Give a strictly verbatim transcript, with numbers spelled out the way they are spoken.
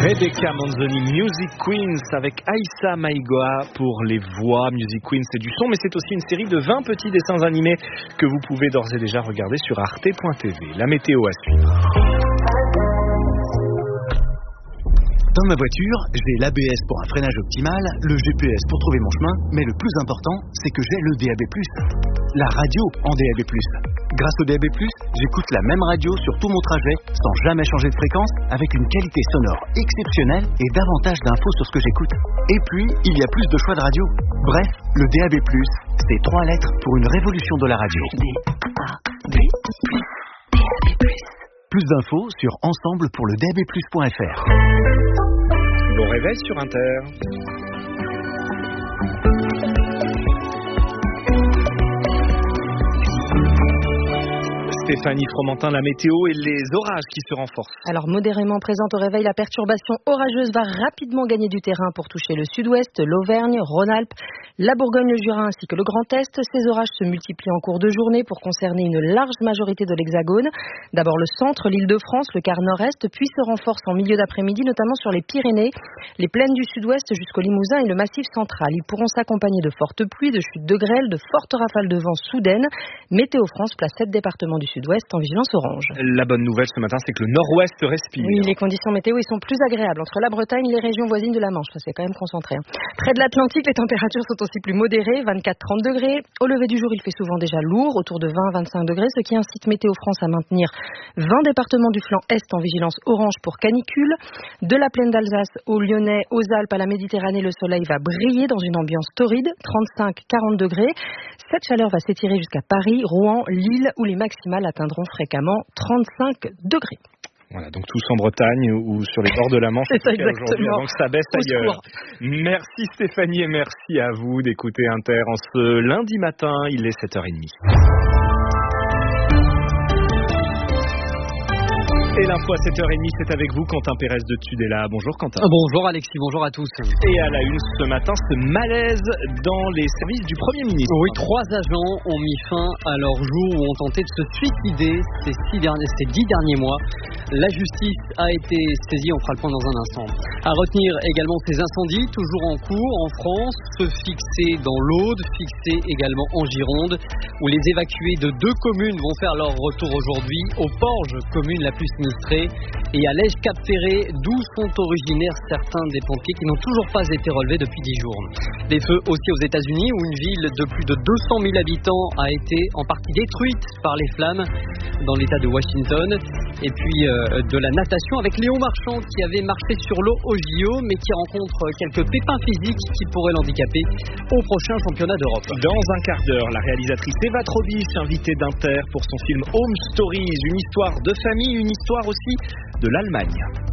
Rebecca Manzoni, Music Queens avec Aïssa Maïgoa pour les voix. Music Queens, c'est du son, mais c'est aussi une série de vingt petits dessins animés que vous pouvez d'ores et déjà regarder sur arte point t v. La météo à suivre. Dans ma voiture, j'ai l'A B S pour un freinage optimal, le G P S pour trouver mon chemin, mais le plus important, c'est que j'ai le D A B plus, la radio en D A B plus. Grâce au D A B plus, j'écoute la même radio sur tout mon trajet, sans jamais changer de fréquence, avec une qualité sonore exceptionnelle et davantage d'infos sur ce que j'écoute. Et puis, il y a plus de choix de radio. Bref, le D A B plus, c'est trois lettres pour une révolution de la radio. D A B plus. D A B plus. Plus d'infos sur ensemble pour le D A B plus point f r. Bon réveil sur Inter. Stéphanie Fromentin, la météo et les orages qui se renforcent. Alors modérément présente au réveil, la perturbation orageuse va rapidement gagner du terrain pour toucher le sud-ouest, l'Auvergne, Rhône-Alpes, la Bourgogne, le Jura ainsi que le Grand Est. Ces orages se multiplient en cours de journée pour concerner une large majorité de l'Hexagone. D'abord le centre, l'Île-de-France, le quart nord-est, puis se renforcent en milieu d'après-midi, notamment sur les Pyrénées, les plaines du sud-ouest jusqu'au Limousin et le Massif central. Ils pourront s'accompagner de fortes pluies, de chutes de grêle, de fortes rafales de vent soudaines. Météo France place sept départements du sud-ouest en vigilance orange. La bonne nouvelle ce matin, c'est que le nord-ouest respire. Oui, les conditions météo ils sont plus agréables. Entre la Bretagne et les régions voisines de la Manche, ça c'est quand même concentré. Près de l'Atlantique, les températures sont aussi plus modérées, vingt-quatre à trente degrés. Au lever du jour, il fait souvent déjà lourd, autour de vingt à vingt-cinq degrés, ce qui incite Météo France à maintenir vingt départements du flanc est en vigilance orange pour canicule. De la plaine d'Alsace au Lyonnais, aux Alpes, à la Méditerranée, le soleil va briller dans une ambiance torride, trente-cinq à quarante degrés. Cette chaleur va s'étirer jusqu'à Paris, Rouen, Lille, où les maximales atteindront fréquemment trente-cinq degrés. Voilà, donc tous en Bretagne ou sur les bords de la Manche aujourd'hui avant que ça baisse ailleurs. Merci Stéphanie et merci à vous d'écouter Inter en ce lundi matin, il est sept heures trente. Et l'info à sept heures trente, c'est avec vous, Quentin Pérez de Tudela. Bonjour Quentin. Bonjour Alexis, bonjour à tous. Et à la une ce matin, ce malaise dans les services du Premier ministre. Oui, trois agents ont mis fin à leur jour ou ont tenté de se suicider ces, six derniers, ces dix derniers mois. La justice a été saisie, on fera le point dans un instant. À retenir également ces incendies, toujours en cours en France, ceux fixés dans l'Aude, fixés également en Gironde, où les évacués de deux communes vont faire leur retour aujourd'hui, au Porge, commune la plus sinistrée, et à Lège-Cap-Ferré, d'où sont originaires certains des pompiers qui n'ont toujours pas été relevés depuis dix jours. Des feux aussi aux États-Unis, où une ville de plus de deux cent mille habitants a été en partie détruite par les flammes dans l'état de Washington. Et puis euh, de la natation avec Léon Marchand qui avait marché sur l'eau au J O, mais qui rencontre quelques pépins physiques qui pourraient l'handicaper au prochain championnat d'Europe. Dans un quart d'heure, la réalisatrice Eva Trobis, invitée d'Inter pour son film Home Stories, une histoire de famille, une histoire aussi de l'Allemagne.